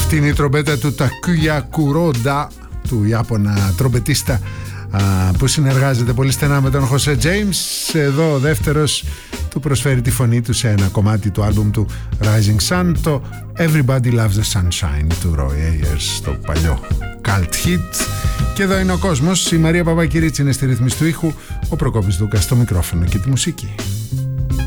Αυτή είναι η τρομπέτα του Τακούια Κουρόντα, του Ιάπωνα τρομπετίστα που συνεργάζεται πολύ στενά με τον Χωσέ Τζέιμς. Εδώ ο δεύτερος του προσφέρει τη φωνή του σε ένα κομμάτι του άλμπουμ του Rising Sun, το Everybody Loves the Sunshine του Roy Ayers, το παλιό cult hit. Και εδώ είναι ο κόσμος, η Μαρία Παπακυρίτσι είναι στη ρύθμιση του ήχου, ο Προκόπης Δούκας στο μικρόφωνο και τη μουσική.